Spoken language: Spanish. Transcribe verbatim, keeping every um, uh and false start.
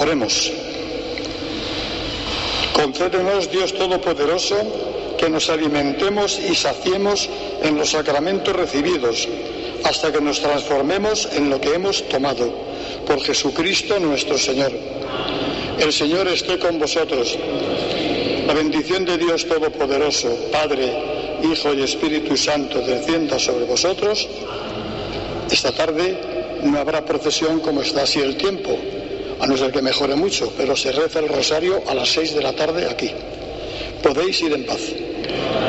Oremos. Concédenos, Dios Todopoderoso, que nos alimentemos y saciemos en los sacramentos recibidos, hasta que nos transformemos en lo que hemos tomado. Por Jesucristo nuestro Señor. El Señor esté con vosotros. La bendición de Dios Todopoderoso, Padre, Hijo y Espíritu Santo, descienda sobre vosotros. Esta tarde no habrá procesión como está así el tiempo, a no ser que mejore mucho, pero se reza el rosario a las seis de la tarde aquí. Podéis ir en paz.